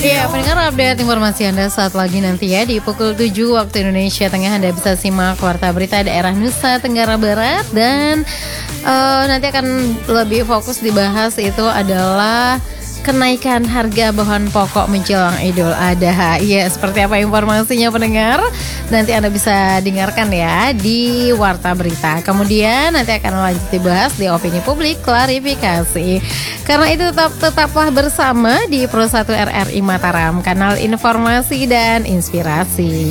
Iya, pendengar update informasi Anda saat lagi nanti ya di pukul 7 waktu Indonesia Tengah. Anda bisa simak Warta Berita daerah Nusa Tenggara Barat. Dan nanti akan lebih fokus dibahas itu adalah kenaikan harga bahan pokok menjelang Idul Adha. Iya, seperti apa informasinya pendengar? Nanti Anda bisa dengarkan ya di Warta Berita. Kemudian nanti akan lanjut dibahas di Opini Publik Klarifikasi. Karena itu tetaplah bersama di Pro 1 RRI Mataram, kanal informasi dan inspirasi.